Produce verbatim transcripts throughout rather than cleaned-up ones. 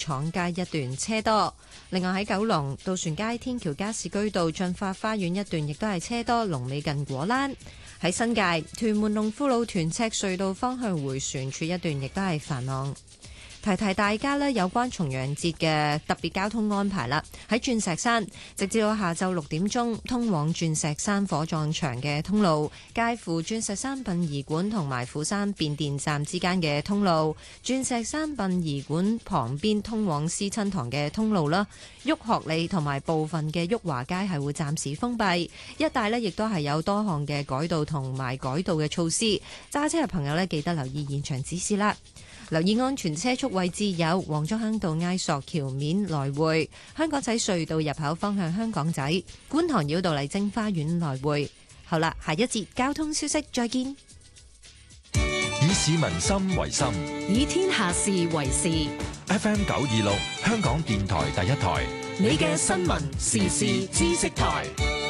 廠街一段車多。另外喺九龍渡船街天橋加士居道進發花園一段亦都係車多，龍尾近果欄。喺新界屯門龍富路屯赤隧道方向迴旋處一段亦都係繁忙。提提大家咧，有關重陽節嘅特別交通安排啦。喺鑽石山，直至到下晝六點鐘，通往鑽石山火葬場嘅通路，介乎鑽石山殯儀館同埋虎山變電站之間嘅通路，鑽石山殯儀館旁邊通往思親堂嘅通路啦，旭學里同埋部分嘅旭華街係會暫時封閉。一帶呢亦都係有多項嘅改道同埋改道嘅措施，揸車嘅朋友呢，記得留意現場指示啦。留意安全車速位置有黃竹坑道埃索橋面來回、香港仔隧道入口方向香港仔、觀塘繞道麗晶花園來回。好啦，下一節交通消息再見。 以市民心為心， 以天下事為事。 F M 九二六香港電台第一台， 你嘅新聞時事知識台。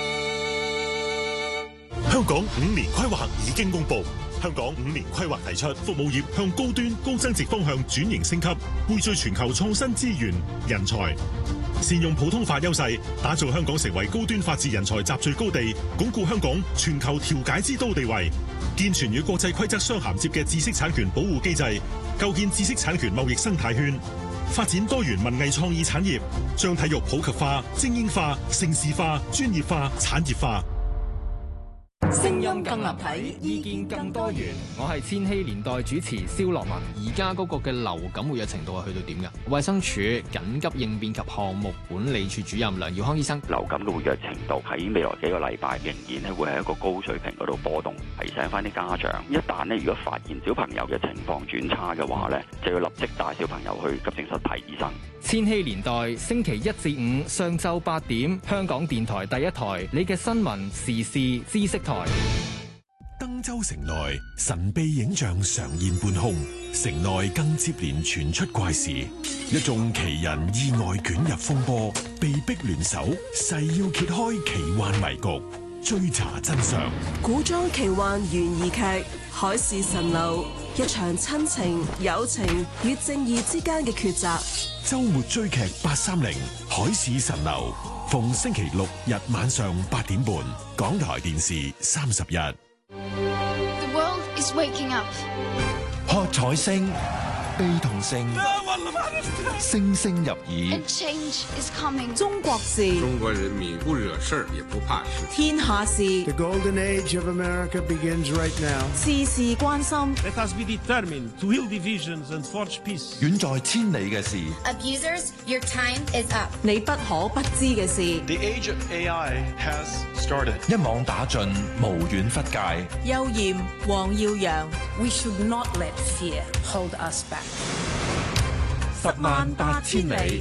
香港五年規劃已經公布。香港五年規劃提出，服務業向高端高增值方向轉型升級，匯聚全球創新資源、人才，善用普通法優勢，打造香港成為高端法治人才集聚高地，鞏固香港全球調解之都地位，健全與國際規則相銜接嘅知識產權保護機制，構建知識產權貿易生態圈，發展多元文藝創意產業，將體育普及化、精英化、盛事化、專業化、產業化。 聲音更立體，意見更多元。我係千禧年代主持蕭樂文。而家嗰個嘅流感活躍程度係去到點㗎？衛生署緊急應變及項目管理處主任梁耀康醫生， 流感嘅活躍程度喺未來幾個禮拜仍然咧會喺一個高水平嗰度波動。提醒翻啲家長，一旦咧如果發現小朋友嘅情況轉差嘅話咧，就要立即帶小朋友去急症室睇醫生。 千禧年代星期一至五上晝八點，香港電台第一台，你嘅新聞時事知識台。 登州城內神秘影像常現半空，城內更接連傳出怪事，一眾奇人意外捲入風波，被逼聯手，誓要揭開奇幻迷局，追查真相。 古裝奇幻懸疑劇《海市蜃樓》，一場親情、友情與正義之間嘅抉擇。 周末追劇八三零《海市蜃樓》，逢星期六日晚上八點半，港台電視三十日。 The world is waking up. 喝彩聲、悲痛聲，聲聲入耳。 A change is coming. 中國事， 中國人民不惹事也不怕事。 天下事。 The golden age of America begins right now. 事事關心。 Let us be determined to heal divisions and forge peace. 遠在千里嘅事。 Abusers, your time is up. 你不可不知嘅事。 The age of A I has started. 一網打盡，無遠弗屆。 邱賢、黃耀揚。 We should not let fear hold us back. 十萬八千里。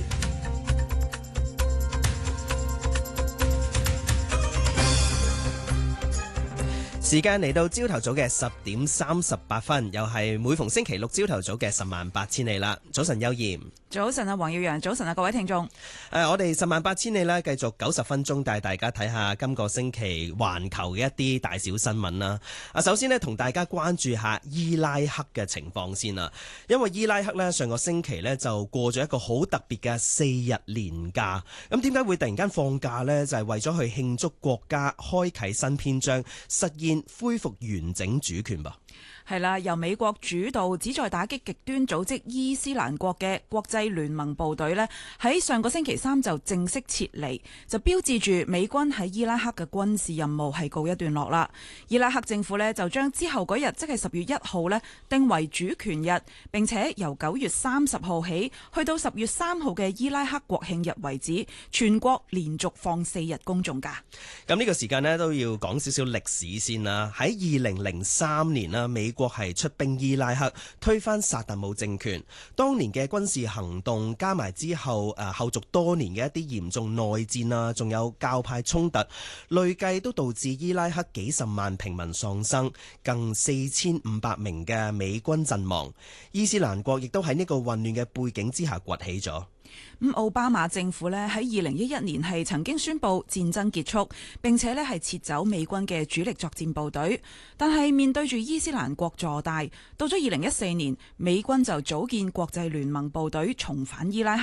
時間嚟到朝頭早嘅十點三十八分，又係每逢星期六朝頭早嘅十萬八千里啦。早晨，邱賢。 早晨啊，黃耀揚。早晨啊，各位聽眾。 誒，我哋十萬八千里咧，繼續九十分鐘帶大家睇下今個星期環球嘅一啲大小新聞啦。啊，首先呢，同大家關注下伊拉克嘅情況先啦。因為伊拉克呢，上個星期呢就過咗一個好特別嘅四日連假。咁點解會突然間放假呢？就係為咗去慶祝國家開啟新篇章，實現恢復完整主權噃。 係啦，由美國主導旨在打擊極端組織伊斯蘭國嘅國際聯盟部隊呢，喺上個星期三就正式撤離，就標誌住美軍喺伊拉克嘅軍事任務係告一段落啦。伊拉克政府呢，就將之後嗰日，即係十月一號呢，定為主權日，並且由九月三十號起去到十月三號嘅伊拉克國慶日為止，全國連續放四日公眾假。 咁呢個時間呢，都要講少少歷史先啦。喺二零零三年啦，美國係出兵伊拉克推翻薩達姆政權，當年嘅軍事行動加埋之後誒後續多年嘅一啲嚴重內戰啊，仲有教派衝突，累計都導致伊拉克幾十萬平民喪生，近四千五百名嘅美軍陣亡。伊斯蘭國亦都喺呢個混亂嘅背景之下崛起咗。 咁奧巴馬政府呢，喺二零一一年係曾經宣布戰爭結束，並且呢係撤走美軍嘅主力作戰部隊。但係面對住伊斯蘭國坐大，到咗二零一四年，美軍就組建國際聯盟部隊重返伊拉克。